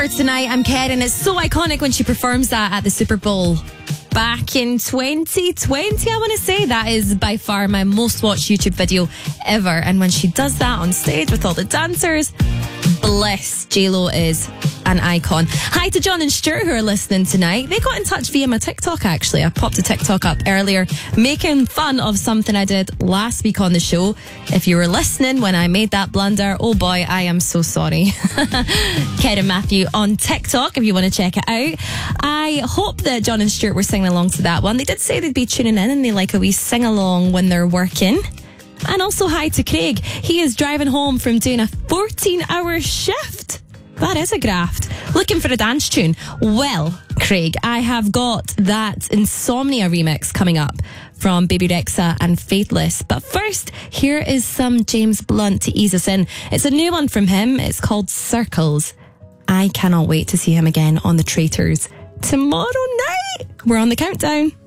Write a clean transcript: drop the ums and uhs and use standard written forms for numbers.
Tonight, I'm Karen. It's so iconic when she performs that at the Super Bowl back in 2020, I want to say. That is by far my most watched YouTube video ever. And when she does that on stage with all the dancers, bless, J-Lo is an icon. Hi to John and Stuart who are listening tonight. They got in touch via my TikTok, actually. I popped a TikTok up earlier making fun of something I did last week on the show. If you were listening when I made that blunder, oh boy, I am so sorry. Karen Matthew on TikTok if you want to check it out. I hope that John and Stuart were singing along to that one. They did say they'd be tuning in and they like a wee sing along when they're working. And also hi to Craig. He is driving home from doing a 14-hour shift. That is a graft. Looking for a dance tune. Well, Craig, I have got that Insomnia remix coming up from Baby Rexha and Faithless. But first, here is some James Blunt to ease us in. It's a new one from him. It's called Circles. I cannot wait to see him again on The Traitors tomorrow night. We're on the countdown.